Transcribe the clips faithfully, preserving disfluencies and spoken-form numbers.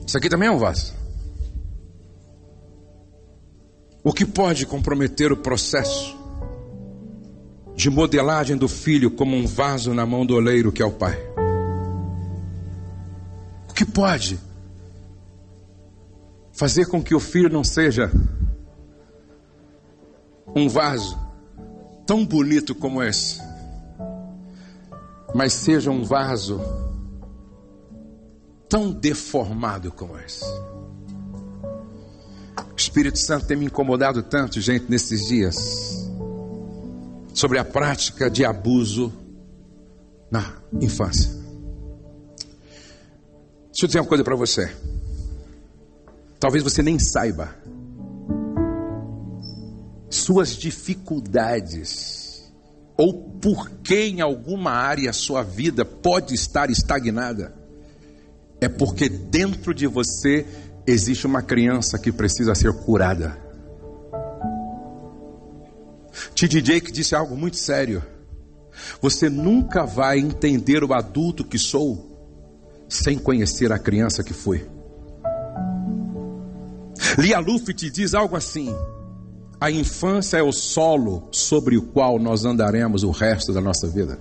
Isso aqui também é um vaso. O que pode comprometer o processo de modelagem do filho como um vaso na mão do oleiro que é o pai? O que pode fazer com que o filho não seja um vaso tão bonito como esse, mas seja um vaso tão deformado como esse? O Espírito Santo tem me incomodado tanto, gente, nesses dias, sobre a prática de abuso na infância. Deixa eu dizer uma coisa para você. Talvez você nem saiba. Suas dificuldades, ou por que em alguma área a sua vida pode estar estagnada, é porque dentro de você existe uma criança que precisa ser curada. T D Jakes disse algo muito sério: você nunca vai entender o adulto que sou sem conhecer a criança que fui. Lia Luft diz algo assim: a infância é o solo sobre o qual nós andaremos o resto da nossa vida.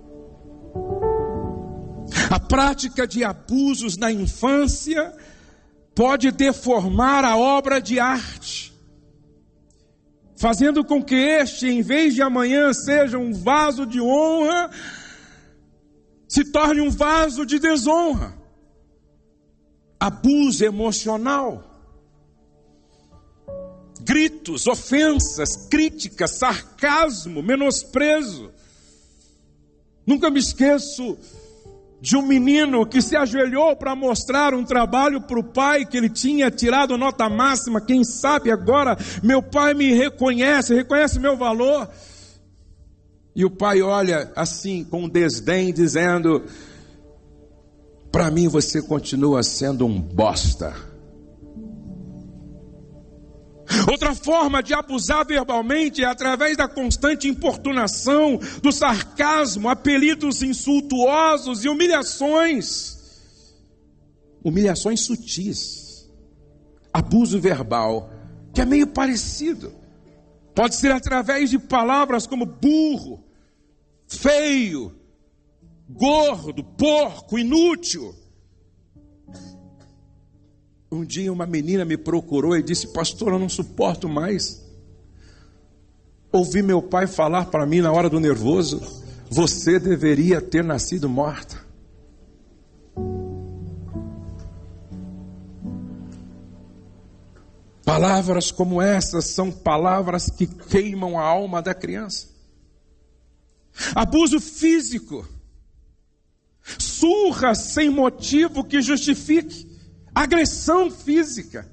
A prática de abusos na infância pode deformar a obra de arte, fazendo com que este, em vez de amanhã seja um vaso de honra, se torne um vaso de desonra. Abuso emocional, gritos, ofensas, críticas, sarcasmo, menosprezo. Nunca me esqueço de um menino que se ajoelhou para mostrar um trabalho para o pai, que ele tinha tirado nota máxima. Quem sabe agora meu pai me reconhece, reconhece meu valor. E o pai olha assim com desdém, dizendo: para mim você continua sendo um bosta. Outra forma de abusar verbalmente é através da constante importunação, do sarcasmo, apelidos insultuosos e humilhações. Humilhações sutis. Abuso verbal, que é meio parecido. Pode ser através de palavras como burro, feio, gordo, porco, inútil. Um dia uma menina me procurou e disse: pastor, eu não suporto mais ouvir meu pai falar para mim na hora do nervoso: você deveria ter nascido morta. Palavras como essas são palavras que queimam a alma da criança. Abuso físico, surra sem motivo que justifique, agressão física.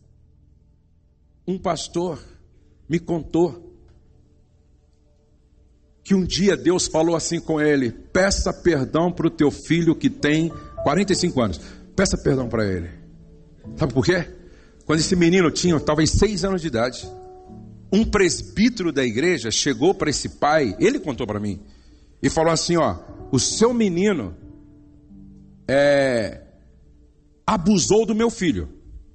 Um pastor me contou que um dia Deus falou assim com ele: peça perdão para o teu filho que tem quarenta e cinco anos. Peça perdão para ele. Sabe por quê? Quando esse menino tinha talvez seis anos de idade, um presbítero da igreja chegou para esse pai, ele contou para mim, e falou assim: ó, o seu menino é, abusou do meu filho.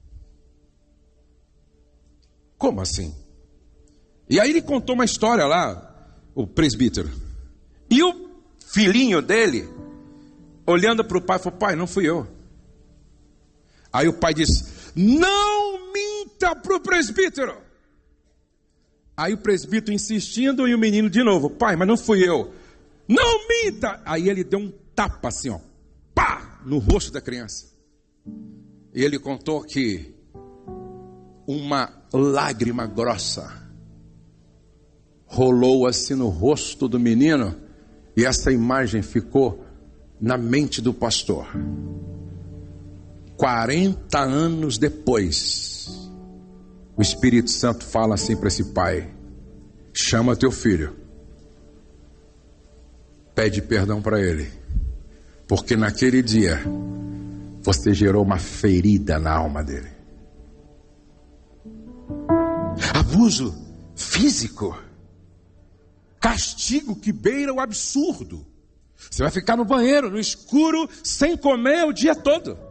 Como assim? E aí ele contou uma história lá, o presbítero. E o filhinho dele, olhando para o pai, falou: pai, não fui eu. Aí o pai disse: não minta para o presbítero. Aí o presbítero insistindo e o menino de novo: pai, mas não fui eu. Não minta. Aí ele deu um tapa assim, ó, pá, no rosto da criança. E ele contou que uma lágrima grossa rolou assim no rosto do menino, e essa imagem ficou na mente do pastor. quarenta anos depois, o Espírito Santo fala assim para esse pai: chama teu filho, pede perdão para ele, porque naquele dia você gerou uma ferida na alma dele. Abuso físico, castigo que beira o absurdo. Você vai ficar no banheiro, no escuro, sem comer o dia todo.